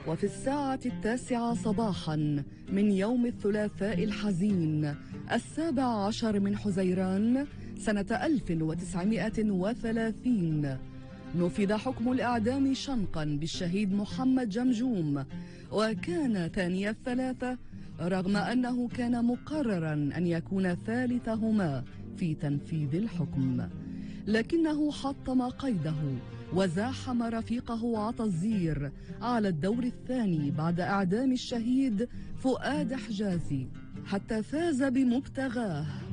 وفي الساعة 9 صباحا من يوم الثلاثاء الحزين 17 من حزيران سنة 1930 نفذ حكم الإعدام شنقا بالشهيد محمد جمجوم، وكان ثاني الثلاثة رغم أنه كان مقررا أن يكون ثالثهما في تنفيذ الحكم، لكنه حطم قيده وزاحم رفيقه عطا الزير على الدور الثاني بعد إعدام الشهيد فؤاد حجازي حتى فاز بمبتغاه